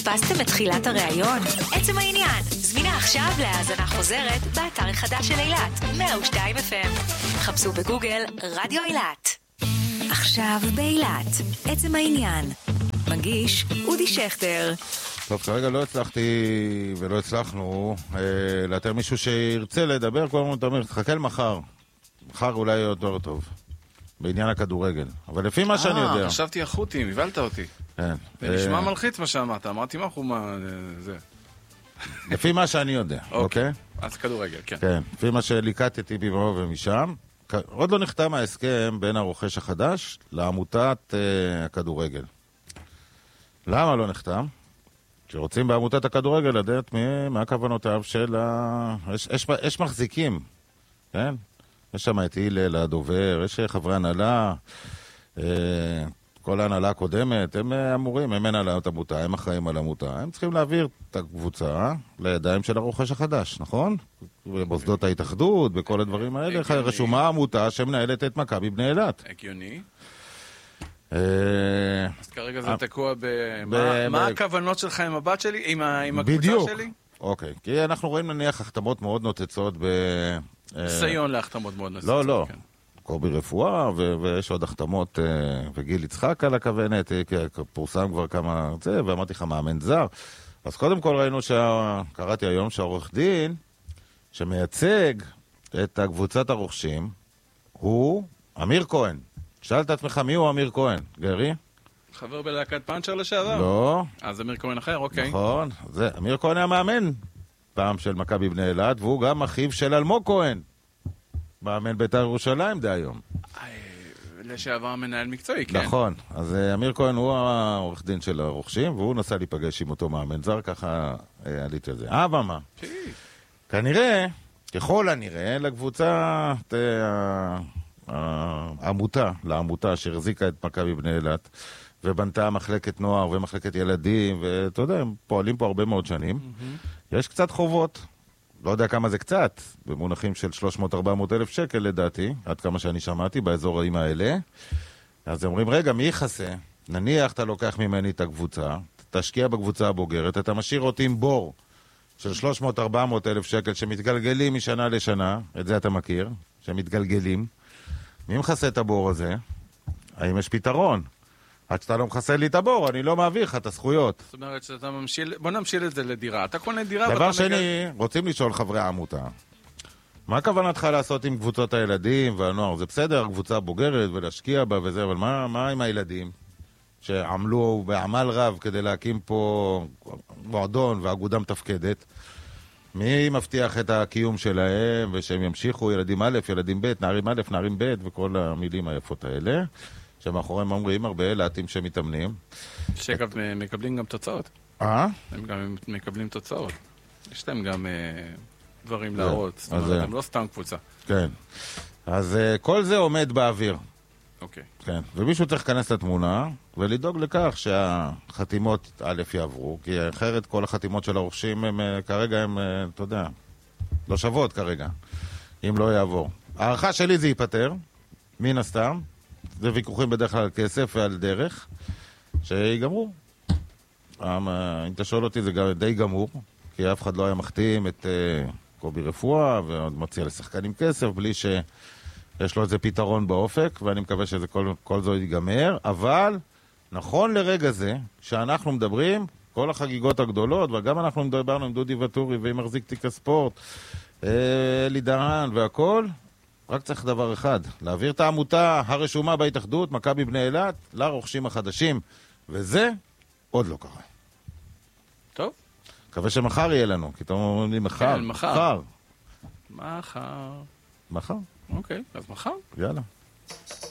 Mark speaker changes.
Speaker 1: פספסתם את תחילת הראיון? עצם העניין, זמינה עכשיו להאזנה חוזרת באתר החדש של אילת, 102 FM. חפשו בגוגל רדיו אילת. עכשיו באילת, עצם העניין. מגיש אודי שכטר.
Speaker 2: טוב, כרגע לא הצלחתי ולא הצלחנו לאתר מישהו שירצה לדבר, כל הזמן תאמר, תחכה למחר. מחר אולי יהיה יותר טוב. בעניין הכדורגל. אבל לפי מה שאני יודע...
Speaker 3: חשבתי החוטים, הבלת אותי.
Speaker 2: כן.
Speaker 3: זה נשמע מלחיץ מה שאמרת. אמרתי מה זה.
Speaker 2: לפי מה שאני יודע, אוקיי?
Speaker 3: אז כדורגל, כן.
Speaker 2: כן, לפי מה שליקטתי מפה ומשם, עוד לא נחתם ההסכם בין הרוכש החדש לעמותת הכדורגל. למה לא נחתם? כשרוצים בעמותת הכדורגל לדעת מה הכוונותיו של יש מחזיקים, כן? יש שם את הילל, הדובר, יש חברי הנהלה, כל ההנהלה הקודמת, הם אמורים, הם הנהלת עמותה, הם אחראים על עמותה, הם צריכים להעביר את הקבוצה לידיים של הרוכש החדש, נכון? במוסדות ההתאחדות, בכל הדברים האלה, רשומה עמותה שמנהלת את מכבי בני אילת.
Speaker 3: הגיוני. אז כרגע זה תקוע מה הכוונות שלך עם הבת שלי, עם הקבוצה שלי?
Speaker 2: אוקיי, כי אנחנו רואים נניח החתמות מאוד נוצצות
Speaker 3: ניסיון להחתמות מאוד נוצצות.
Speaker 2: לא. קובי רפואה, ויש עוד החתמות, וגיל יצחק על הכוונת, פורסם כבר כמה זה, ואמרתי לך מאמן זר. אז קודם כל ראינו קראתי היום שהעורך דין שמייצג את קבוצת הרוכשים הוא אמיר כהן. שאלת את עצמך מי הוא אמיר כהן, גרי?
Speaker 3: חבר בלהקת פאנצ'ר לשעבר?
Speaker 2: לא.
Speaker 3: אז אמיר כהן אחר, אוקיי.
Speaker 2: נכון, אמיר כהן היה מאמן פעם של מכבי בני אילת, והוא גם אחיו של אלמוג כהן. מאמן בית"ר ירושלים די היום.
Speaker 3: לשעבר מנהל מקצועי, כן.
Speaker 2: נכון. אז אמיר כהן הוא העורך דין של הרוכשים, והוא נסע להיפגש עם אותו מאמן זר, ככה עליתי על זה. אבל מה? כנראה, ככל הנראה, לקבוצה, לעמותה שהחזיקה את מכבי בני אילת, ובנתה מחלקת נוער ומחלקת ילדים, ואתה יודע, הם פועלים פה הרבה מאוד שנים. יש קצת חובות. לא יודע כמה זה קצת, במונחים של 300-400 אלף שקל לדעתי, עד כמה שאני שמעתי, באזורים האלה. אז אומרים, רגע, מי יחסה? נניח אתה לוקח ממני את הקבוצה, תשקיע בקבוצה הבוגרת, אתה משאיר אותי עם בור של 300-400 אלף שקל שמתגלגלים משנה לשנה, את זה אתה מכיר, שמתגלגלים. מי מחסה את הבור הזה? האם יש פתרון? עד שאתה לא מחסה לי את הבור, אני לא מעביר לך את הזכויות.
Speaker 3: זאת אומרת שאתה ממשיל, בוא נמשיל את זה לדירה. אתה קונה דירה...
Speaker 2: דבר שני, רוצים לשאול חברי העמותה. מה כוונתך לעשות עם קבוצות הילדים והנוער? זה בסדר, קבוצה בוגרת ולהשקיע בה וזה, אבל מה עם הילדים? שעמלו בעמל רב כדי להקים פה מועדון ואגודה מתפקדת. מי מבטיח את הקיום שלהם ושהם ימשיכו ילדים א', ילדים ב', נערים א', נערים ב' וכל המילים היפות האלה. שמאחוריהם אומרים הרבה להטים שמתאמנים.
Speaker 3: שגם מקבלים גם תוצאות.
Speaker 2: הם
Speaker 3: גם מקבלים תוצאות. יש להם גם דברים להראות. זאת אומרת, הם לא סתם קבוצה.
Speaker 2: כן. אז כל זה עומד באוויר.
Speaker 3: אוקיי.
Speaker 2: כן. ומישהו צריך להיכנס לתמונה ולדאוג לכך שהחתימות א' יעברו, כי אחרת כל החתימות של הרוכשים הם כרגע הם, אתה יודע, לא שוות כרגע, אם לא יעבור. הערכה שלי זה ייפטר, מן הסתם. זה ויכוחים בדרך כלל על כסף ועל דרך, שיגמרו. אם אתה שואל אותי, זה די גמור, כי אף אחד לא היה מחתים את קובי רפואה, ועוד מציע לשחקנים כסף, בלי שיש לו איזה פתרון באופק, ואני מקווה שזה כל זו ייגמר, אבל נכון לרגע זה, כשאנחנו מדברים, כל החגיגות הגדולות, וגם אנחנו מדברנו עם דודי וטורי, ועם מחזיק תיק הספורט, אלי דהן והכל, רק צריך דבר אחד, להעביר את העמותה הרשומה בהתאחדות, מכבי בני אילת, לרוכשים החדשים, וזה עוד לא קרה.
Speaker 3: טוב.
Speaker 2: מקווה שמחר יהיה לנו, כי אתם אומרים לי מחר.
Speaker 3: כן, מחר. מחר.
Speaker 2: מחר.
Speaker 3: אוקיי, אז מחר.
Speaker 2: יאללה.